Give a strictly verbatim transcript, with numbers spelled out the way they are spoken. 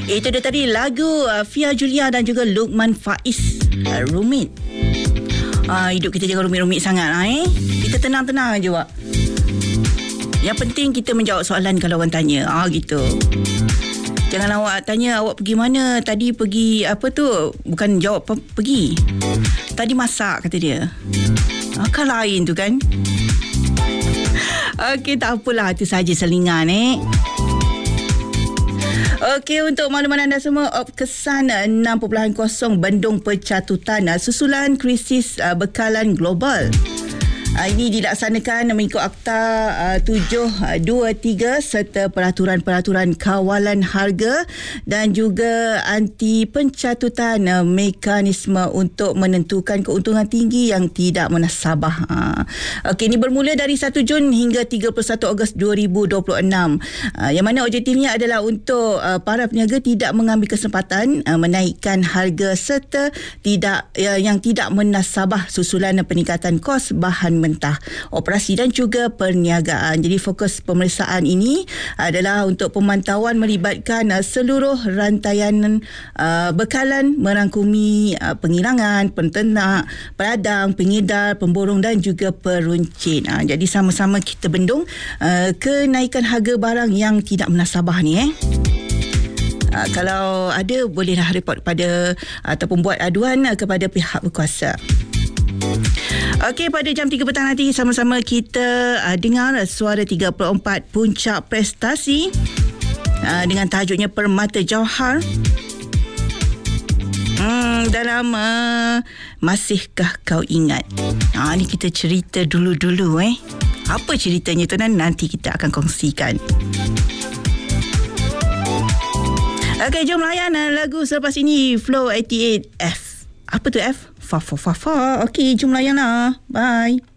Itu dia tadi lagu uh, Fia Julia dan juga Luqman Faiz, uh, Rumit. Uh, hidup kita jangan rumit-rumit sangat lah, eh. Kita tenang-tenang je, Wak. Yang penting kita menjawab soalan kalau orang tanya. Ah, gitu. Jangan awak tanya awak pergi mana. Tadi pergi apa tu. Bukan jawab pe- pergi. Tadi masak kata dia. Akal lain tu kan. Okey, tak apalah. Itu saja selingan, eh. Okey, untuk makluman anda semua, Op Kesan enam perpuluhan kosong Bendung Pencatutan susulan krisis uh, bekalan global. Uh, ini dilaksanakan mengikut Akta uh, tujuh dua tiga serta peraturan-peraturan kawalan harga dan juga anti pencatutan uh, mekanisme untuk menentukan keuntungan tinggi yang tidak munasabah. Uh, Okey, ini bermula dari satu Jun hingga tiga puluh satu Ogos dua ribu dua puluh enam. Uh, yang mana objektifnya adalah untuk uh, para peniaga tidak mengambil kesempatan uh, menaikkan harga serta tidak uh, yang tidak munasabah susulan peningkatan kos bahan mentah, operasi dan juga perniagaan. Jadi fokus pemeriksaan ini adalah untuk pemantauan melibatkan uh, seluruh rantaian uh, bekalan merangkumi uh, pengilangan, penternak, peladang, pengedar, pemborong dan juga peruncit. Uh, jadi sama-sama kita bendung uh, kenaikan harga barang yang tidak munasabah ni, eh. Uh, kalau ada bolehlah report kepada ataupun buat aduan uh, kepada pihak berkuasa. Okey, pada jam tiga petang nanti sama-sama kita uh, dengar suara tiga puluh empat puncak prestasi uh, dengan tajuknya Permata Jauhar. Hmm, dalam uh, Masihkah Kau Ingat. Ah, ni kita cerita dulu-dulu, eh. Apa ceritanya tu nanti kita akan kongsikan. Okey, jom layan uh, lagu selepas ini, Flow lapan puluh lapan F. Apa tu F? Fa fa fa fa. Okey, jom layan lah. Bye.